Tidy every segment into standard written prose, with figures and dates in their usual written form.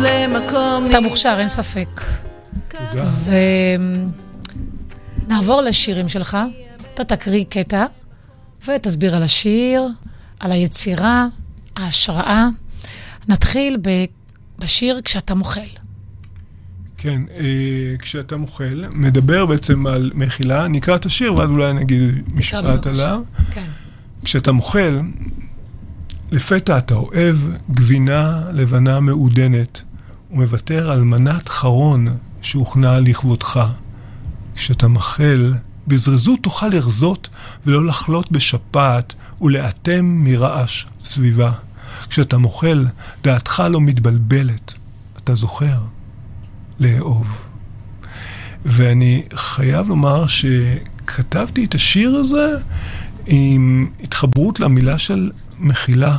למקום. אתה מוכשר, אין ספק. תודה. ונעבור לשירים שלך. אתה תקריא קטע ותסביר על השיר, על היצירה, ההשראה. נתחיל בשיר כשאתה מוכל. כן, כשאתה מוכל, מדבר בעצם על מחילה, נקרא את השיר ואז אולי נגיד משפט עליו. כן. כשאתה מוכל, לפתע אתה אוהב גבינה לבנה מעודנת, ומוותר על מנת חרון שהוכנה לכבודך. כשאתה מוכל, בזריזות תוכל לרזות ולא לחלות בשפעת ולאטם מרעש סביבה. כשאתה מוכל, דעתך לא מתבלבלת. אתה זוכר לאהוב. ואני חייב לומר שכתבתי את השיר הזה עם התחברות למילה של מחילה.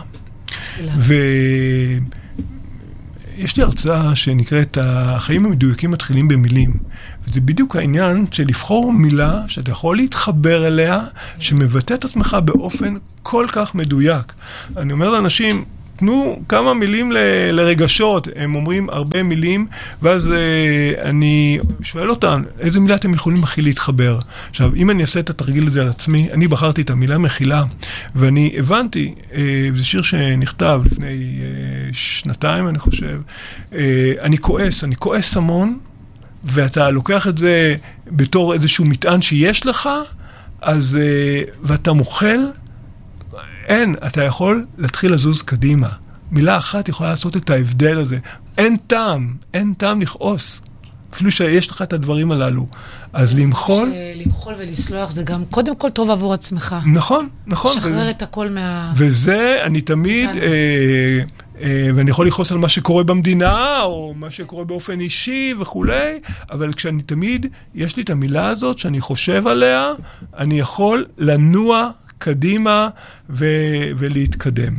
ויש לי הרצאה שנקראת החיים המדויקים מתחילים במילים. וזה בדיוק העניין של לבחור מילה שאתה יכול להתחבר אליה, שמבטא את עצמך באופן כל כך מדויק. אני אומר לאנשים, תנו כמה מילים לרגשות, הם אומרים הרבה מילים, ואז אני שואל אותם, איזה מילה אתם יכולים הכי להתחבר? עכשיו, אם אני אעשה את התרגיל הזה על עצמי, אני בחרתי את המילה מחילה, ואני הבנתי, זה שיר שנכתב לפני 2 אני חושב, אני כועס המון, ואתה לוקח את זה בתור איזשהו מטען שיש לך, אז, ואתה מוכל, אתה יכול להתחיל לזוז קדימה. מילה אחת יכולה לעשות את ההבדל הזה. אין טעם לכעוס. אפילו שיש לך את הדברים הללו. אז למחול ולסלוח זה גם קודם כל טוב עבור עצמך. נכון. שחרר את הכל וזה אני תמיד, ואני יכול לכעוס על מה שקורה במדינה, או מה שקורה באופן אישי וכולי, אבל כשאני תמיד, יש לי את המילה הזאת שאני חושב עליה, אני יכול לנוע קדימה ולהתקדם.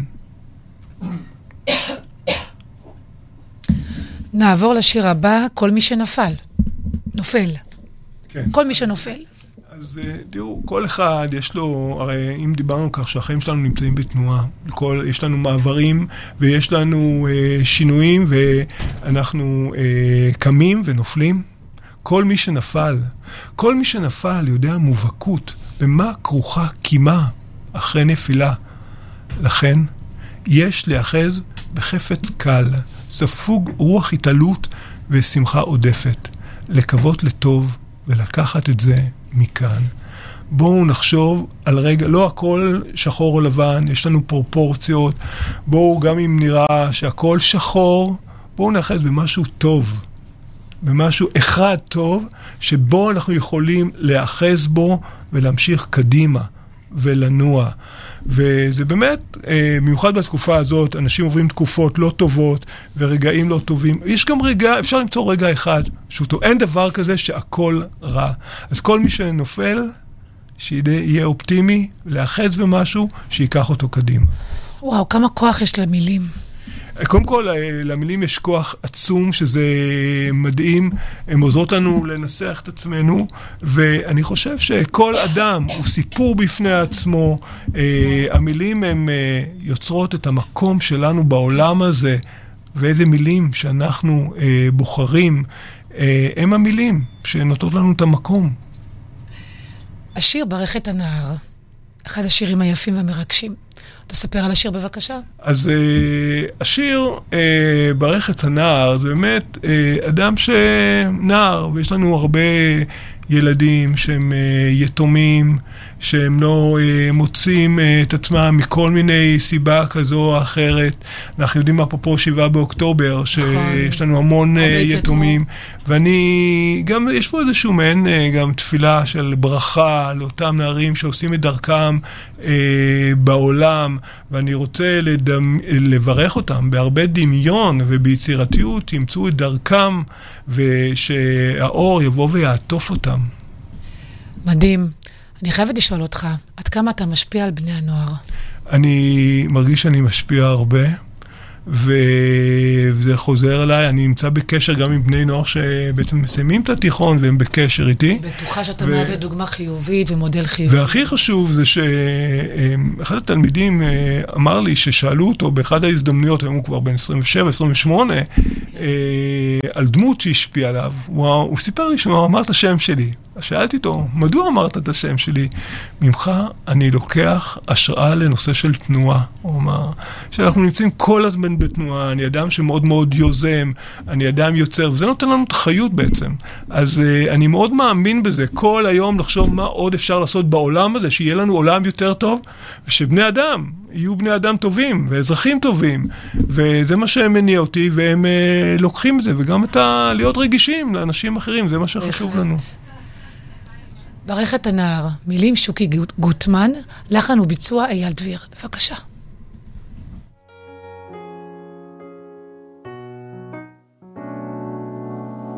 נעבור לשיר הבא, כל מי שנפל. נופל. כן. כל מי שנופל. אז תראו, כל אחד יש לו, הרי אם דיברנו כך שהחיים שלנו נמצאים בתנועה, יש לנו מעברים ויש לנו שינויים ואנחנו קמים ונופלים. כל מי שנפל יודע מובהקות במה כרוכה קימה אחרי נפילה. לכן יש להאחז בחפץ קל, ספוג רוח התעלות ושמחה עודפת, לקוות לטוב ולקחת את זה מכאן. בואו נחשוב על רגע, לא הכל שחור או לבן, יש לנו פרופורציות, בואו גם אם נראה שהכל שחור, בואו נאחז במשהו טוב, במשהו אחד טוב, שבו אנחנו יכולים להאחז בו ולהמשיך קדימה ולנוע. וזה באמת, במיוחד בתקופה הזאת, אנשים עוברים תקופות לא טובות ורגעים לא טובים. יש גם רגע, אפשר למצוא רגע אחד, אין דבר כזה שהכל רע. אז כל מי שנופל, שיהיה אופטימי, להאחז במשהו, שיקח אותו קדימה. וואו, כמה כוח יש למילים. קודם כל, למילים יש כוח עצום, שזה מדהים, הם עוזרות לנו לנסח את עצמנו, ואני חושב שכל אדם הוא סיפור בפני עצמו, המילים הן יוצרות את המקום שלנו בעולם הזה, ואיזה מילים שאנחנו בוחרים, הם המילים שנותנות לנו את המקום. השיר ברכת הנהר, אחד השירים היפים והמרגשים. תספר על השיר בבקשה. אז השיר ברכת הנער, זה באמת אדם שנער, ויש לנו הרבה ילדים שהם יתומים, שהם לא מוצאים את עצמם מכל מיני סיבה כזו או אחרת. אנחנו יודעים אפרופו 7 באוקטובר, שיש לנו המון יתומים, ואני, גם יש פה איזשהו מעין גם תפילה של ברכה לאותם נערים שעושים את דרכם בעולם, ואני רוצה לברך אותם בהרבה דמיון וביצירתיות, ימצאו את דרכם, ושהאור יבוא ויעטוף אותם. מדהים. אני חייבת לשאול אותך, עד כמה אתה משפיע על בני הנוער? אני מרגיש שאני משפיע הרבה, וזה חוזר אליי, אני נמצא בקשר גם עם בני נוער שבעצם מסיימים את התיכון והם בקשר איתי. בטוחה שאתה מהווה דוגמה חיובית ומודל חיובי. והכי חשוב זה שאחד התלמידים אמר לי ששאלו אותו באחד ההזדמנויות, היום הוא כבר בן 27-28, על דמות שהשפיע עליו. הוא סיפר לי שהוא אמר את השם שלי. שאלתי אותו, מדוע אמרת את השם שלי? ממך אני לוקח השראה לנושא של תנועה. הוא אמר, שאנחנו נמצאים כל הזמן בתנועה, אני אדם שמאוד מאוד יוזם, אני אדם יוצר, וזה נותן לנו את החיות בעצם. אז אני מאוד מאמין בזה, כל היום לחשוב מה עוד אפשר לעשות בעולם הזה, שיהיה לנו עולם יותר טוב, ושבני אדם יהיו בני אדם טובים, ואזרחים טובים, וזה מה שהם מניע אותי, והם לוקחים את זה, וגם להיות רגישים לאנשים אחרים, זה מה שחשוב לנו. ברכת הנער, מילים שוקי גוטמן, לחן וביצוע אייל דביר. בבקשה.